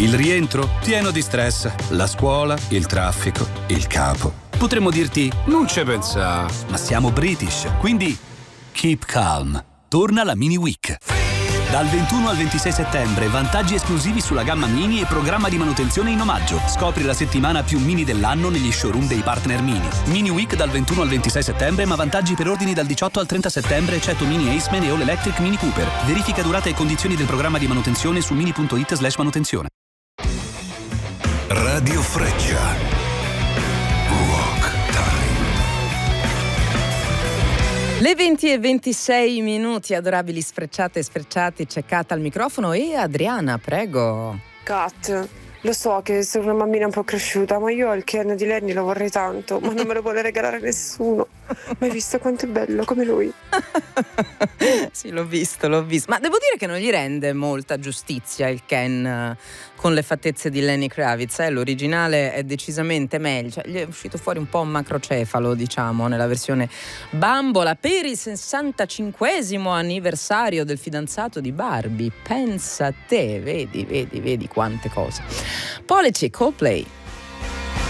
Il rientro? Pieno di stress. La scuola, il traffico, il capo. Potremmo dirti, non ci pensa, ma siamo British, quindi keep calm. Torna la Mini Week. Dal 21 al 26 settembre, vantaggi esclusivi sulla gamma Mini e programma di manutenzione in omaggio. Scopri la settimana più Mini dell'anno negli showroom dei partner Mini. Mini Week dal 21 al 26 settembre, ma vantaggi per ordini dal 18 al 30 settembre, eccetto Mini Aceman e All Electric Mini Cooper. Verifica durata e condizioni del programma di manutenzione su mini.it/manutenzione. Radio Freccia. Rock Time. Le 20:26, adorabili sfrecciate e sfrecciati, c'è Kat al microfono e Adriana, prego. Kat, lo so che sono una bambina un po' cresciuta, ma io il Ken di Lenny lo vorrei tanto, ma non me lo vuole regalare nessuno. Ma hai visto quanto è bello, come lui? Sì, l'ho visto. Ma devo dire che non gli rende molta giustizia il Ken con le fattezze di Lenny Kravitz. L'originale è decisamente meglio. Cioè, gli è uscito fuori un po' un macrocefalo, diciamo, nella versione bambola per il 65esimo anniversario del fidanzato di Barbie. Pensa a te, vedi quante cose. Policy, Coldplay.